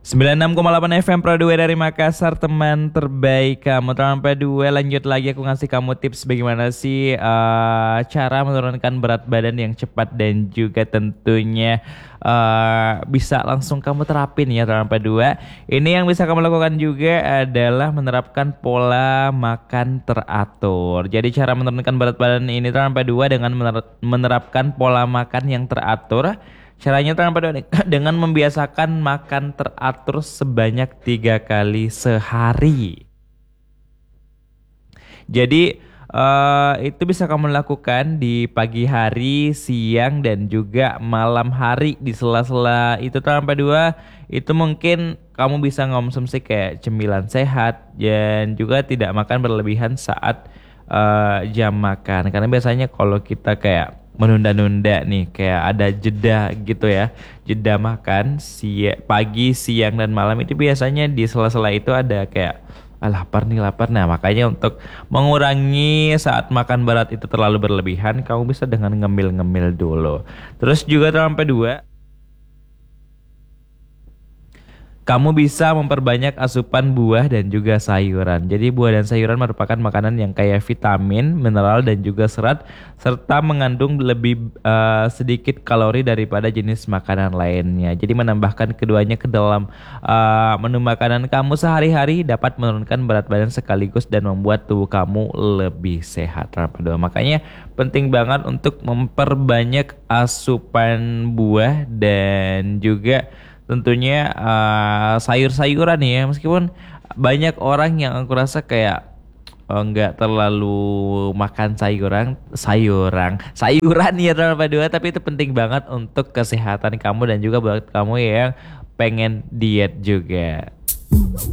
96,8 FM Pro 2 dari Makassar, teman terbaik kamu. Teman Pro 2, lanjut lagi aku ngasih kamu tips bagaimana sih cara menurunkan berat badan yang cepat dan juga tentunya bisa langsung kamu terapin ya teman Pro 2. Ini yang bisa kamu lakukan juga adalah menerapkan pola makan teratur. Jadi cara menurunkan berat badan ini teman Pro 2 dengan menerapkan pola makan yang teratur. Caranya dengan membiasakan makan teratur sebanyak 3 kali sehari. Jadi itu bisa kamu lakukan di pagi hari, siang, dan juga malam hari. Di sela-sela itu tanpa dua, itu mungkin kamu bisa ngonsumsi kayak cemilan sehat dan juga tidak makan berlebihan saat jam makan. Karena biasanya kalau kita kayak menunda-nunda nih, kayak ada jeda gitu ya, jeda makan pagi, siang, dan malam, itu biasanya di sela-sela itu ada kayak lapar nih, lapar. Nah, makanya untuk mengurangi saat makan berat itu terlalu berlebihan, kamu bisa dengan ngemil-ngemil dulu. Terus juga sampai dua, kamu bisa memperbanyak asupan buah dan juga sayuran. Jadi buah dan sayuran merupakan makanan yang kaya vitamin, mineral, dan juga serat, serta mengandung lebih sedikit kalori daripada jenis makanan lainnya. Jadi menambahkan keduanya ke dalam menu makanan kamu sehari-hari dapat menurunkan berat badan sekaligus dan membuat tubuh kamu lebih sehat. Makanya penting banget untuk memperbanyak asupan buah dan juga tentunya sayur-sayuran ya, meskipun banyak orang yang aku rasa kayak nggak terlalu makan sayuran ya teman dua, tapi itu penting banget untuk kesehatan kamu dan juga buat kamu yang pengen diet juga.